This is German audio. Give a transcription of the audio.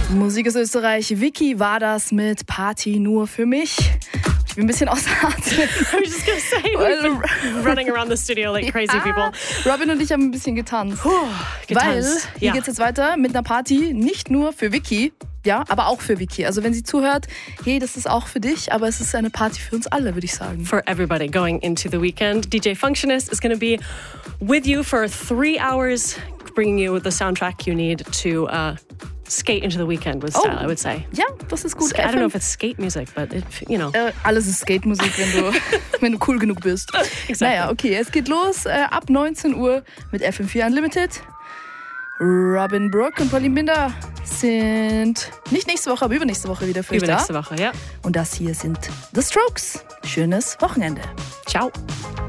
Musik aus Österreich. Vicky war das mit Party nur für mich. Ich bin ein bisschen außer Atem. I was just going to say, we've been running around the studio like crazy people. Robin und ich haben ein bisschen getanzt. Weil hier geht's jetzt weiter mit einer Party, nicht nur für Vicky, ja, aber auch für Vicky. Also wenn sie zuhört, hey, das ist auch für dich, aber es ist eine Party für uns alle, würde ich sagen. For everybody going into the weekend. DJ Functionist is going to be with you for 3 hours, bringing you the soundtrack you need to skate into the weekend with style, I would say. Ja, das ist gut. I don't know if it's skate music, but you know. Alles ist Skate-Musik, wenn du cool genug bist. Exactly. Naja, okay, es geht los ab 19 Uhr mit FM4 Unlimited. Robin Brook und Pauline Binder sind nicht nächste Woche, aber übernächste Woche wieder für euch da. Übernächste Woche, ja. Und das hier sind The Strokes. Schönes Wochenende. Ciao.